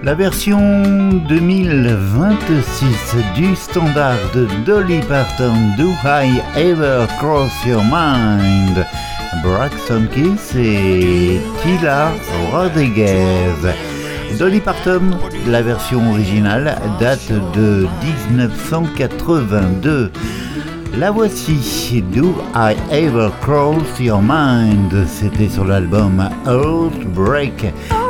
La version 2026 du standard de Dolly Parton, Do I Ever Cross Your Mind? Braxton Keys et Tila Rodriguez. Dolly Parton, la version originale date de 1982. La voici, Do I Ever Cross Your Mind? C'était sur l'album Heartbreak.